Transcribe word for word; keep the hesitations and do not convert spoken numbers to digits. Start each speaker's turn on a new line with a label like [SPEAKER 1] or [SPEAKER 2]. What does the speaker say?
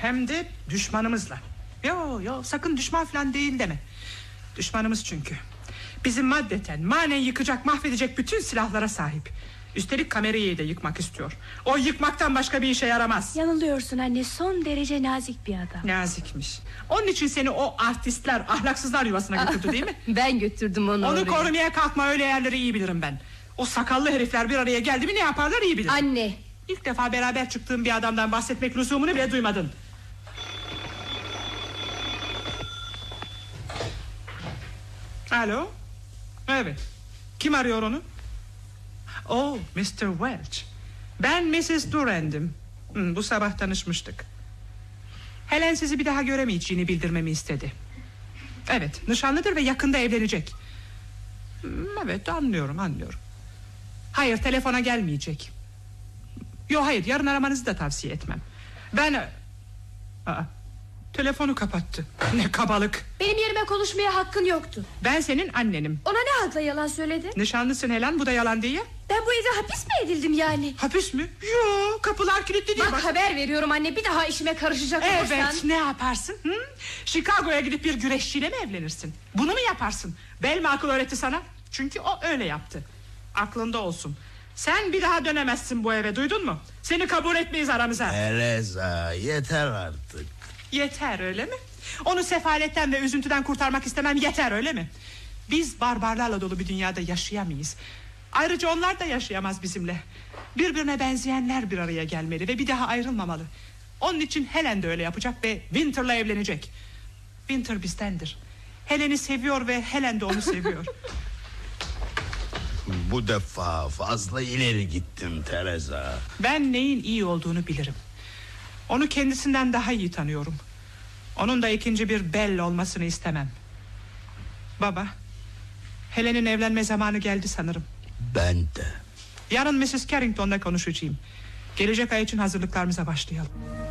[SPEAKER 1] Hem de düşmanımızla. Yo yo, sakın düşman falan değil deme. Düşmanımız çünkü. Bizi maddeten, manen yıkacak, mahvedecek bütün silahlara sahip. Üstelik kamerayı da yıkmak istiyor. O yıkmaktan başka bir işe yaramaz.
[SPEAKER 2] Yanılıyorsun anne, son derece nazik bir adam.
[SPEAKER 1] Nazikmiş. Onun için seni o artistler, ahlaksızlar yuvasına götürdü değil mi?
[SPEAKER 2] Ben götürdüm onu
[SPEAKER 1] Onu
[SPEAKER 2] oraya.
[SPEAKER 1] korumaya kalkma, öyle yerleri iyi bilirim ben. O sakallı herifler bir araya geldi mi ne yaparlar iyi bilirim.
[SPEAKER 2] Anne.
[SPEAKER 1] İlk defa beraber çıktığım bir adamdan bahsetmek lüzumunu bile duymadın. Alo. Evet. Kim arıyor onu? Oh, mister Welch. Ben missus Durand'im. hmm, Bu sabah tanışmıştık. Helen sizi bir daha göremeyeceğini bildirmemi istedi. Evet, nişanlıdır ve yakında evlenecek. Hmm, Evet, anlıyorum anlıyorum. Hayır, telefona gelmeyecek. Yok hayır, yarın aramanızı da tavsiye etmem. Ben... Aa, telefonu kapattı. Ne kabalık.
[SPEAKER 2] Benim yerime konuşmaya hakkın yoktu.
[SPEAKER 1] Ben senin annenim.
[SPEAKER 2] Ona ne hakla yalan söyledin?
[SPEAKER 1] Nişanlısın Helen, bu da yalan değil ya.
[SPEAKER 2] Ben bu evde hapis mi edildim yani?
[SPEAKER 1] Hapis mi? Yok, kapılar kilitli değil.
[SPEAKER 2] Bak, bak haber veriyorum anne, bir daha işime karışacak olursan.
[SPEAKER 1] Evet, ne yaparsın? Hı? Chicago'ya gidip bir güreşçiyle mi evlenirsin? Bunu mu yaparsın? Bel mi akıl öğretti sana? Çünkü o öyle yaptı. Aklında olsun. Sen bir daha dönemezsin bu eve, duydun mu? Seni kabul etmeyiz aramıza.
[SPEAKER 3] Teresa, yeter artık.
[SPEAKER 1] Yeter öyle mi? Onu sefaletten ve üzüntüden kurtarmak istemem yeter öyle mi? Biz barbarlarla dolu bir dünyada yaşayamayız. Ayrıca onlar da yaşayamaz bizimle. Birbirine benzeyenler bir araya gelmeli ve bir daha ayrılmamalı. Onun için Helen de öyle yapacak ve Winter'la evlenecek. Winter bizdendir. Helen'i seviyor ve Helen de onu seviyor.
[SPEAKER 3] Bu defa fazla ileri gittin Teresa.
[SPEAKER 1] Ben neyin iyi olduğunu bilirim. Onu kendisinden daha iyi tanıyorum. Onun da ikinci bir Bell olmasını istemem. Baba, Helen'in evlenme zamanı geldi sanırım.
[SPEAKER 3] Ben de.
[SPEAKER 1] Yarın missus Carrington'la konuşacağım. Gelecek ay için hazırlıklarımıza başlayalım.